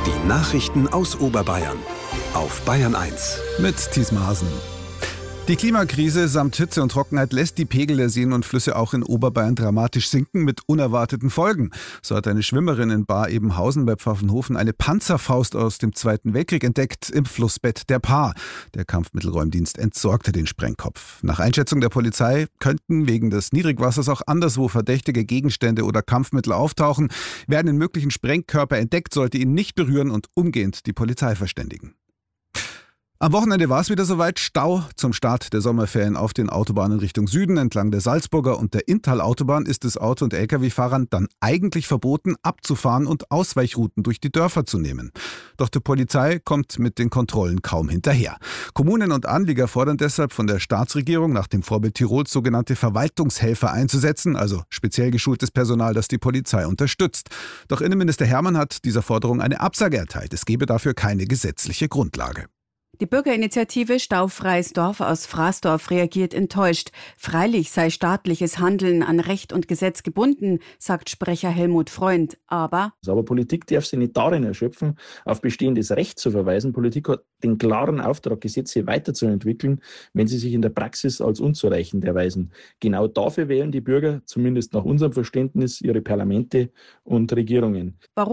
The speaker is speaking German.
Die Nachrichten aus Oberbayern auf Bayern 1. Mit Thies Maaßen. Die Klimakrise samt Hitze und Trockenheit lässt die Pegel der Seen und Flüsse auch in Oberbayern dramatisch sinken mit unerwarteten Folgen. So hat eine Schwimmerin in Bar Ebenhausen bei Pfaffenhofen eine Panzerfaust aus dem Zweiten Weltkrieg entdeckt im Flussbett der Paar. Der Kampfmittelräumdienst entsorgte den Sprengkopf. Nach Einschätzung der Polizei könnten wegen des Niedrigwassers auch anderswo verdächtige Gegenstände oder Kampfmittel auftauchen. Wer einen möglichen Sprengkörper entdeckt, sollte ihn nicht berühren und umgehend die Polizei verständigen. Am Wochenende war es wieder soweit. Stau zum Start der Sommerferien auf den Autobahnen Richtung Süden. Entlang der Salzburger und der Inntal-Autobahn ist es Auto- und Lkw-Fahrern dann eigentlich verboten, abzufahren und Ausweichrouten durch die Dörfer zu nehmen. Doch die Polizei kommt mit den Kontrollen kaum hinterher. Kommunen und Anlieger fordern deshalb von der Staatsregierung, nach dem Vorbild Tirols sogenannte Verwaltungshelfer einzusetzen, also speziell geschultes Personal, das die Polizei unterstützt. Doch Innenminister Hermann hat dieser Forderung eine Absage erteilt. Es gebe dafür keine gesetzliche Grundlage. Die Bürgerinitiative Staufreies Dorf aus Fraßdorf reagiert enttäuscht. Freilich sei staatliches Handeln an Recht und Gesetz gebunden, sagt Sprecher Helmut Freund. Aber Politik darf sich nicht darin erschöpfen, auf bestehendes Recht zu verweisen. Politik hat den klaren Auftrag, Gesetze weiterzuentwickeln, wenn sie sich in der Praxis als unzureichend erweisen. Genau dafür wählen die Bürger, zumindest nach unserem Verständnis, ihre Parlamente und Regierungen. warum